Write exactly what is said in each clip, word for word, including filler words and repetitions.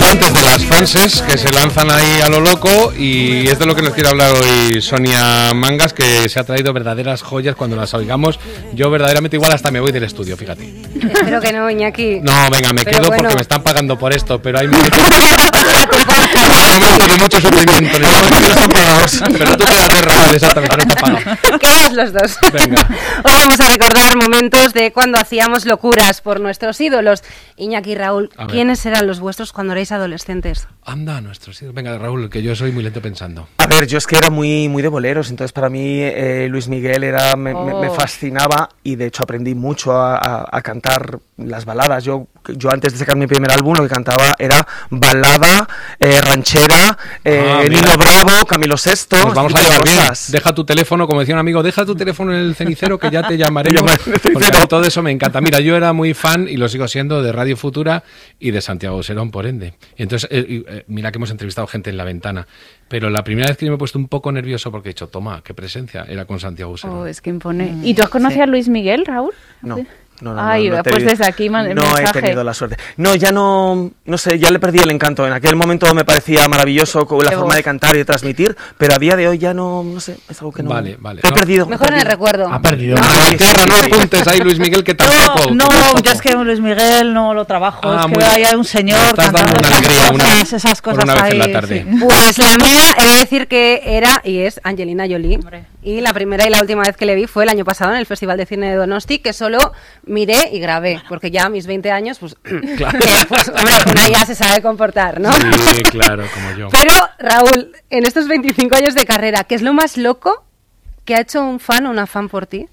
amantes de las fanses que se lanzan ahí a lo loco, y es de lo que nos quiere hablar hoy Sonia Mangas, que se ha traído verdaderas joyas. Cuando las oigamos, yo verdaderamente igual hasta me voy del estudio, fíjate. Espero que no, Iñaki. No, venga, me pero quedo bueno. porque me están pagando por esto, pero hay momentos, momentos de mucho sufrimiento, los momentos están pagados, pero tú quédate, Raúl, exactamente, no está pagado. Quedaos los dos. Venga. Hoy vamos a recordar momentos de cuando hacíamos locuras por nuestros ídolos. Iñaki y Raúl, ¿quiénes eran los vuestros cuando erais adolescentes? Anda, nuestros ídolos. Venga, Raúl, que yo soy muy lento pensando. A ver, yo es que era muy, muy de boleros, entonces para mí eh, Luis Miguel era me, oh. me, me fascinaba, y de hecho aprendí mucho a, a, a cantar las baladas. Yo, yo antes de sacar mi primer álbum lo que cantaba era balada, eh, ranchera, eh, ah, Nino Bravo, Camilo Sesto. Nos vamos a llevar bien. Deja tu teléfono, como decía un amigo, deja tu teléfono en el cenicero que ya te llamaré. Porque todo eso me encanta. Mira, yo era muy fan, y lo sigo siendo, de Radio Futura y de Santiago Serón, por ende. Y entonces, eh, eh, mira que hemos entrevistado gente en La Ventana, pero la primera vez que yo me he puesto un poco nervioso porque he dicho, toma, qué presencia, era con Santiago Serón. Oh, es que impone. ¿Y tú has conocido sí. a Luis Miguel, Raúl? No. ¿Sí? No, no, Ay, no, no pues desde aquí man, no mensaje. he tenido la suerte. No, ya no, no sé, ya le perdí el encanto. En aquel momento me parecía maravilloso con la Qué forma voz. de cantar y de transmitir, pero a día de hoy ya no, no sé, es algo que no. Vale, vale. He no. perdido. Mejor he perdido. en el recuerdo. Ha perdido. No, no, sí, no apuntes ahí, Luis Miguel, que tampoco. No, que tampoco. yo es que Luis Miguel no lo trabajo. Ah, es que hay un señor cantando una alegría, una, esas, esas cosas una vez ahí. En la tarde. Sí. Pues la mía, he de decir que era y es Angelina Jolie. Hombre. Y la primera y la última vez que le vi fue el año pasado en el Festival de Cine de Donosti, que solo miré y grabé, porque ya a mis veinte años, pues, claro. eh, pues hombre, una ya se sabe comportar, ¿no? Sí, claro, como yo. Pero, Raúl, en estos veinticinco años de carrera, ¿qué es lo más loco que ha hecho un fan o una fan por ti?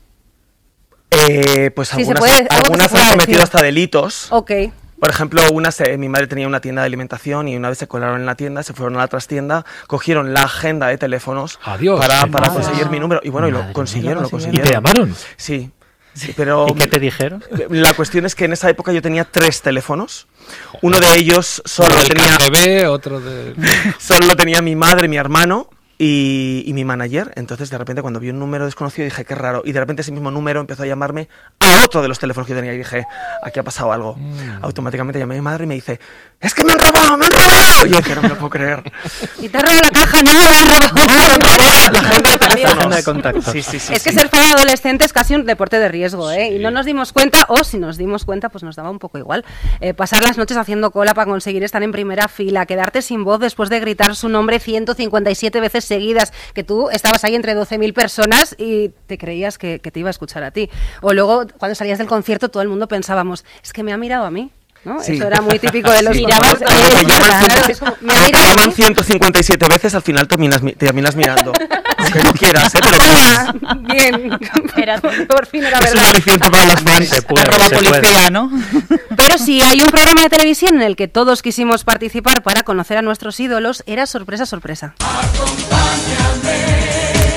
Eh, pues sí, algunas, puede, algunas han cometido decir. hasta delitos. Ok. Por ejemplo, una se, mi madre tenía una tienda de alimentación, y una vez se colaron en la tienda, se fueron a la trastienda, cogieron la agenda de teléfonos Adiós, para, para madre. conseguir mi número. Y bueno, madre y lo consiguieron, lo consiguieron. ¿Y te llamaron? Sí. Sí, pero ¿y qué te dijeron? La cuestión es que en esa época yo tenía tres teléfonos. Uno de ellos solo Uno tenía... K G B, otro de... solo lo tenía mi madre, mi hermano y, y mi manager. Entonces, de repente, cuando vi un número desconocido, dije, qué raro. Y de repente ese mismo número empezó a llamarme a otro de los teléfonos que yo tenía. Y dije, aquí ha pasado algo. Mm. Automáticamente llamé a mi madre y me dice, es que me han robado, me han robado. Y yo dije, no me lo puedo creer. Y te has robado la caja, no, la han robado. La agenda de teléfonos. de contacto. Sí, sí, sí, es sí. que ser fan adolescente es casi un deporte de riesgo, ¿eh? Sí. Y no nos dimos cuenta, o si nos dimos cuenta, pues nos daba un poco igual. Eh, pasar las noches haciendo cola para conseguir estar en primera fila, quedarte sin voz después de gritar su nombre ciento cincuenta y siete veces seguidas, que tú estabas ahí entre doce mil personas y te creías que, que te iba a escuchar a ti. O luego, cuando salías del concierto, todo el mundo pensábamos, es que me ha mirado a mí. ¿No? Sí. Eso era muy típico de los sí. mirabas. Te llaman, Claro, es como, me ha mirado a mí. ciento cincuenta y siete veces, al final terminas, te terminas mirando. Aunque no quieras, ¿eh? Pero ah, bien. Era, por fin era es verdad. una aliciente para las fans. Se puede, Arroba se policía, puede. ¿no? Pero si hay un programa de televisión en el que todos quisimos participar para conocer a nuestros ídolos, era Sorpresa, Sorpresa. Acompáñame,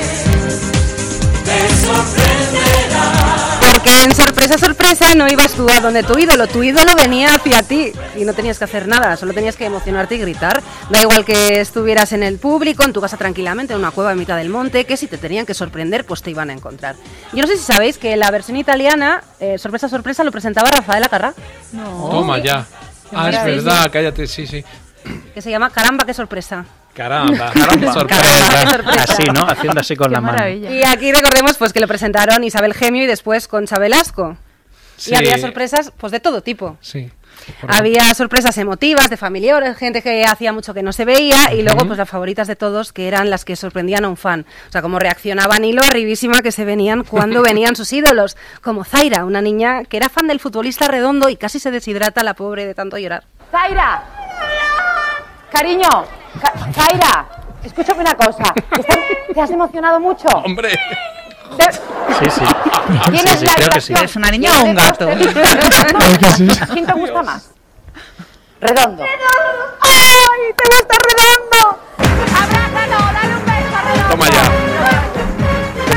te sorprenderá. Porque en Sorpresa, Sorpresa no ibas tú a donde tu ídolo, tu ídolo venía hacia ti y no tenías que hacer nada, solo tenías que emocionarte y gritar. Da igual que estuvieras en el público, en tu casa tranquilamente, en una cueva en mitad del monte, que si te tenían que sorprender, pues te iban a encontrar. Yo no sé si sabéis que la versión italiana, eh, Sorpresa, Sorpresa, lo presentaba Rafael Acarrá. No. Toma ya. Ah, es verdad, cállate, sí, sí. Que se llama Caramba, qué sorpresa. Caramba, caramba, sorpresa. Caramba, sorpresa. Así, ¿no? Haciendo así con Qué la mano. maravilla. Y aquí recordemos pues que lo presentaron Isabel Gemio y después Concha Velasco. Sí. Y había sorpresas pues de todo tipo. Sí. Había sorpresas emotivas, de familiares, gente que hacía mucho que no se veía, uh-huh. y luego pues las favoritas de todos, que eran las que sorprendían a un fan. O sea, como reaccionaban hilo arribísima que se venían cuando venían sus ídolos, como Zaira, una niña que era fan del futbolista Redondo y casi se deshidrata la pobre de tanto llorar. Zaira, cariño, Ca- Zaira, escúchame una cosa, ¿estás, ¿te has emocionado mucho? ¡Hombre! De... Sí, sí. ¿Quién Sí, es sí, la creo que sí. habitación? ¿Es una niña o un gato? ¿Quién te gusta más? Redondo. ¡Ay, te gusta Redondo! ¡Abrázalo, dale un beso a Redondo! Toma ya. Es que este vídeo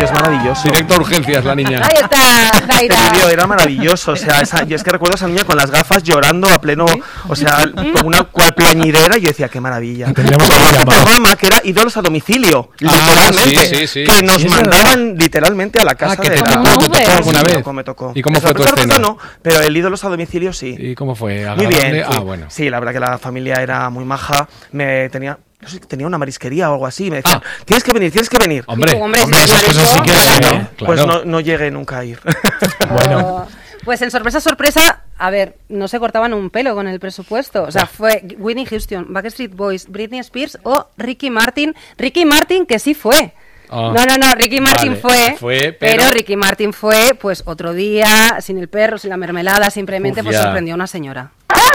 vídeo es maravilloso. Directo a urgencias, la niña. Ahí está, Zaira. El vídeo era maravilloso, o sea, esa, yo es que recuerdo a esa niña con las gafas llorando a pleno, o sea, como una cual plañidera, y yo decía, qué maravilla. Tendríamos que Con este llamar. programa que era Ídolos a domicilio, Ah, literalmente, sí, sí, sí. que nos Sí, es mandaban literalmente a la casa Ah, que de te la... tocó, te tocó alguna Sí, me vez. tocó, me tocó. ¿Y cómo De fue tu sorpresa, escena? sorpresa no, pero el Ídolos a domicilio sí. ¿Y cómo fue? Muy ¿Agradable? bien, fui- Ah, bueno. sí, la verdad que la familia era muy maja, me tenía... No sé, tenía una marisquería o algo así, me decían, Ah. tienes que venir, tienes que venir. Hombre, Y tú, hombre, hombre, si esas eres cosas sí que marisco, eran, claro. ¿no? Pues Claro. no, no llegué nunca a ir. Bueno, Pues en sorpresa, sorpresa, a ver, no se cortaban un pelo con el presupuesto. O sea, fue Whitney Houston, Backstreet Boys, Britney Spears o Ricky Martin. Ricky Martin, que sí fue. Ah. No, no, no, Ricky Martin Vale, fue, fue, pero... pero- Ricky Martin fue, pues, otro día, sin el perro, sin la mermelada, simplemente, Uf, pues, ya. sorprendió a una señora.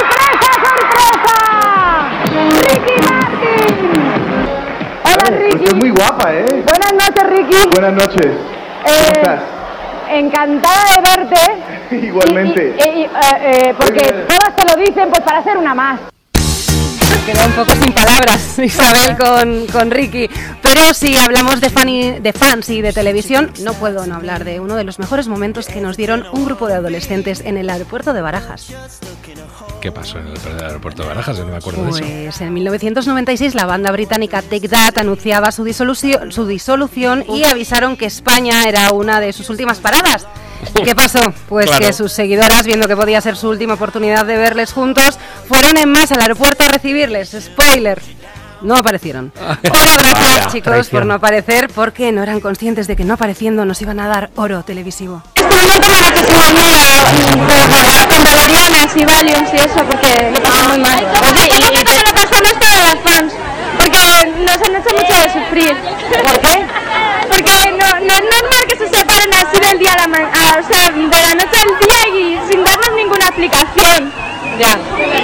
¡Ricky Martin! Hola, Ricky. Estás muy guapa, ¿eh? Buenas noches, Ricky. Buenas noches. ¿Cómo Eh, estás? Encantada de verte. Igualmente. Y- y- y, eh, eh, porque Oye. todas te lo dicen, pues para hacer una más. Quedó un poco sin palabras Isabel con, con Ricky. Pero si hablamos de, fan y- de fans y de televisión, no puedo no hablar de uno de los mejores momentos que nos dieron un grupo de adolescentes en el aeropuerto de Barajas. ¿Qué pasó en el aeropuerto de Barajas? Yo no me acuerdo de eso. Pues en mil novecientos noventa y seis la banda británica Take That anunciaba su disolución, su disolución y avisaron que España era una de sus últimas paradas. ¿Y qué pasó? Pues Claro. que sus seguidoras, viendo que podía ser su última oportunidad de verles juntos, fueron en masa al aeropuerto a recibirles. Spoiler. No aparecieron. Pero gracias, Vaya, chicos, traición. por no aparecer, porque no eran conscientes de que no apareciendo nos iban a dar oro televisivo. Con valerianas y valiums y eso, porque lo pasé muy mal. Oye, y, y te lo pasó nuestro de las fans, porque nos han hecho mucho de sufrir. ¿Por qué? Porque no, no es normal que se separen así del día a la ma- a- o sea, de la noche al día y sin darnos ninguna explicación. Ya.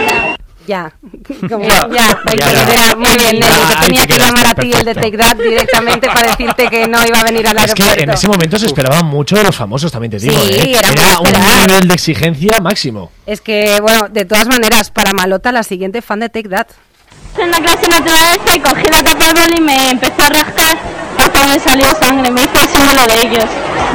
Ya, como, Ya. ya, el Ya, que ya. lidera- muy bien, Nelly, Ah, te ahí tenía te que quedaste, llamar a ti el de perfecto. Take That directamente para decirte que no iba a venir al es aeropuerto. que en ese momento se esperaba mucho de los famosos, también te digo. Sí, ¿eh? era muy un esperado. nivel de exigencia máximo. Es que, bueno, de todas maneras, para Malota, la siguiente fan de Take That. En la clase de naturaleza y cogí la tapa de boli y me empecé a rascar hasta me salió sangre, me hice el símbolo de ellos.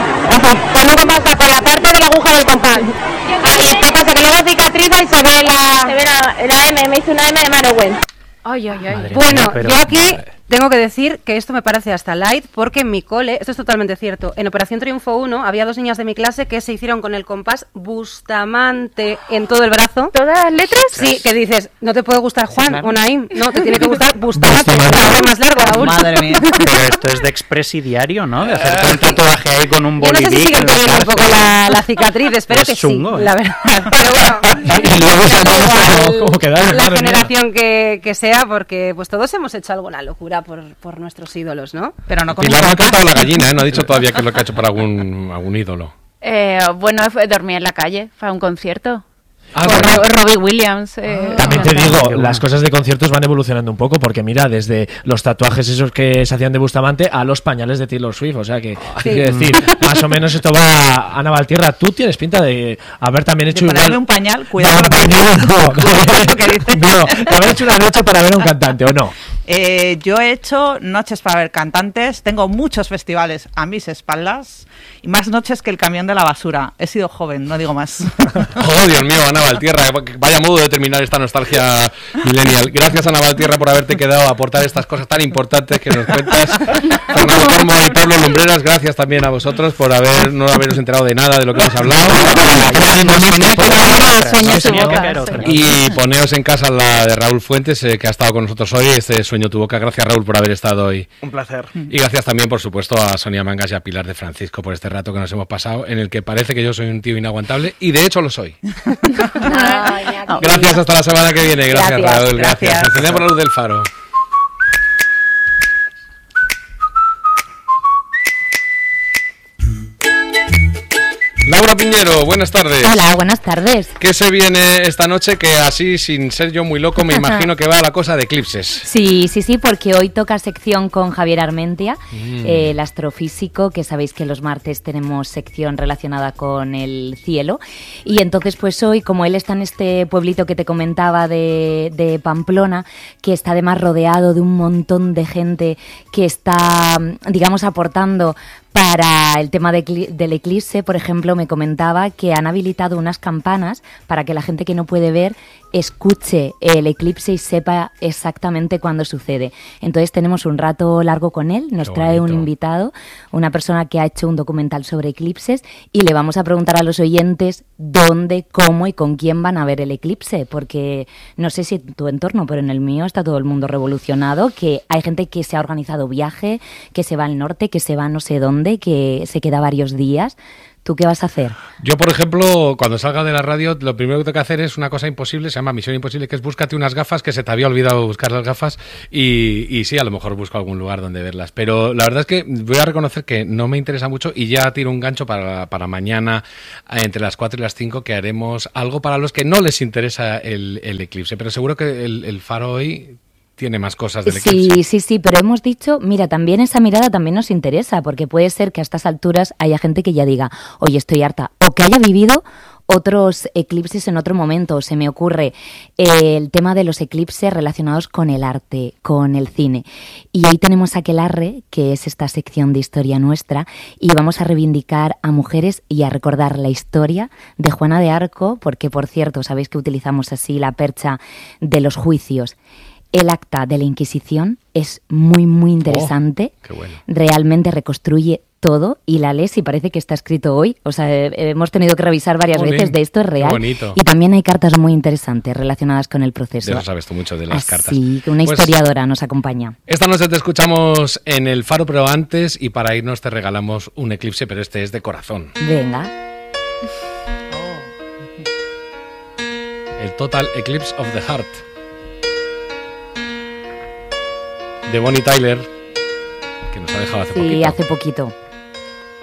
Con un compás con la parte de la aguja del compás. ¿Qué pasa? Que luego cicatriza y se ve la... Se ve la, la M, me hice una M de Marowen. Ay, ay, ay. Madre Bueno, mía, pero- yo aquí tengo que decir que esto me parece hasta light, porque en mi cole, esto es totalmente cierto, en Operación Triunfo uno había dos niñas de mi clase que se hicieron con el compás Bustamante en todo el brazo. ¿Todas las letras? Sí, que dices, no te puede gustar Juan claro. o Naim, no, te tiene que gustar Bustamante, Bustamante. para hacer más largo, Raúl. Madre mía. Pero esto es de expresidiario, ¿no? De hacer un tatuaje ahí con un Yo no sé si bolivic. siguen teniendo un poco la, la cicatriz, espero Es que chungo, sí, ¿eh? la verdad. Pero bueno, Y luego da sabemos igual cómo- cómo quedaron, la madre mía. generación que, que sea, porque pues todos hemos hecho alguna locura por, por nuestros ídolos, ¿no? Pero no con Pilar un no ha compás. cantado la gallina, ¿eh? No ha dicho todavía qué es lo que ha hecho para algún, algún ídolo. Eh, bueno, fue- dormí en la calle, fue a un concierto. Ah, Con bueno. Ro- Robbie Williams. eh, También te cantando. digo, las cosas de conciertos van evolucionando un poco, porque mira, desde los tatuajes esos que se hacían de Bustamante a los pañales de Taylor Swift, o sea que, quiero decir, más o menos esto va. Ana Valtierra, tú tienes pinta de haber también hecho De ponerme igual. un pañal, cuidado No, con lo que pañal dices. no, no, Cuidado con lo que dices. no, de haber hecho una noche para ver a un cantante, ¿o no? Eh, yo he hecho noches para ver cantantes, tengo muchos festivales a mis espaldas y más noches que el camión de la basura. He sido joven, no digo más. Oh, Dios mío, Ana Valtierra, vaya modo de terminar esta nostalgia millennial. Gracias, Ana Valtierra, por haberte quedado a aportar estas cosas tan importantes que nos cuentas. Fernando Tormo y Pablo Lumbreras, gracias también a vosotros por haber, no haberos enterado de nada de lo que hemos hablado. Sueño tu Tenía que boca. caer otra. Y poneos en casa la de Raúl Fuentes, eh, que ha estado con nosotros hoy, este Sueño tu boca. Gracias, Raúl, por haber estado hoy. Un placer. Y gracias también, por supuesto, a Sonia Mangas y a Pilar de Francisco por este rato que nos hemos pasado, en el que parece que yo soy un tío inaguantable, y de hecho lo soy. Gracias, hasta la semana que viene. Gracias, Gracias, Raúl. Gracias. gracias. Encendemos la luz del faro. Laura Piñero, buenas tardes. Hola, buenas tardes. ¿Qué se viene esta noche? Que así, sin ser yo muy loco, me imagino que va la cosa de eclipses. Sí, sí, sí, porque hoy toca sección con Javier Armentia, Mm. eh, el astrofísico, que sabéis que los martes tenemos sección relacionada con el cielo. Y entonces, pues hoy, como él está en este pueblito que te comentaba de, de Pamplona, que está además rodeado de un montón de gente que está, digamos, aportando Para el tema de, del eclipse, por ejemplo, me comentaba que han habilitado unas campanas para que la gente que no puede ver escuche el eclipse y sepa exactamente cuándo sucede. Entonces tenemos un rato largo con él, nos trae un invitado, una persona que ha hecho un documental sobre eclipses, y le vamos a preguntar a los oyentes dónde, cómo y con quién van a ver el eclipse, porque no sé si en tu entorno, pero en el mío está todo el mundo revolucionado, que hay gente que se ha organizado viaje, que se va al norte, que se va no sé dónde, que se queda varios días. ¿Tú qué vas a hacer? Yo, por ejemplo, cuando salga de la radio, lo primero que tengo que hacer es una cosa imposible, se llama Misión Imposible, que es búscate unas gafas, que se te había olvidado buscar las gafas, y, y sí, a lo mejor busco algún lugar donde verlas. Pero la verdad es que voy a reconocer que no me interesa mucho, y ya tiro un gancho para, para mañana, entre las cuatro y las cinco, que haremos algo para los que no les interesa el, el eclipse. Pero seguro que el, el Faro hoy tiene más cosas del eclipse. Sí, sí, sí, pero hemos dicho, mira, también esa mirada también nos interesa, porque puede ser que a estas alturas haya gente que ya diga, oye, estoy harta, o que haya vivido otros eclipses en otro momento. Se me ocurre eh, el tema de los eclipses relacionados con el arte, con el cine. Y hoy tenemos Aquelarre, que es esta sección de historia nuestra, y vamos a reivindicar a mujeres y a recordar la historia de Juana de Arco, porque, por cierto, sabéis que utilizamos así la percha de los juicios. El acta de la Inquisición es muy, muy interesante. Oh, qué bueno. Realmente reconstruye todo y la lees y parece que está escrito hoy. O sea, eh, hemos tenido que revisar varias Jolín, veces de esto, es real. Qué bonito. Y también hay cartas muy interesantes relacionadas con el proceso. De eso sabes tú mucho, de las Así, cartas. Sí, una Pues, historiadora nos acompaña. Esta noche te escuchamos en el Faro, pero antes, y para irnos te regalamos un eclipse, pero este es de corazón. Venga. El Total Eclipse of the Heart, de Bonnie Tyler, que nos ha dejado hace sí, poquito. hace poquito.